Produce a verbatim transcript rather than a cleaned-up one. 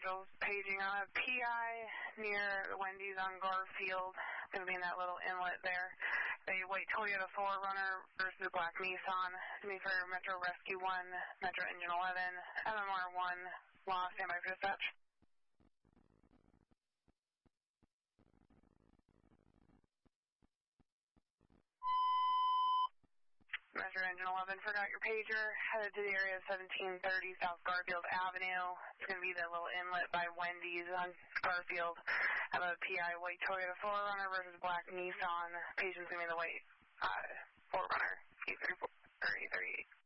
Central's paging on a P I near Wendy's on Garfield. It's going to be in that little inlet there. A white Toyota four runner versus black Nissan. To me for Metro Rescue one, Metro Engine eleven, M M R one, lost, stand by for dispatch. Metro Engine eleven, forgot your pager, headed to the area of seventeen thirty South Garfield Avenue. It's going to be the little inlet by Wendy's on Garfield. I have a P I white Toyota four runner versus black Nissan. Patient's going to be the white uh, four runner, eight thirty-four, or eight thirty-eight.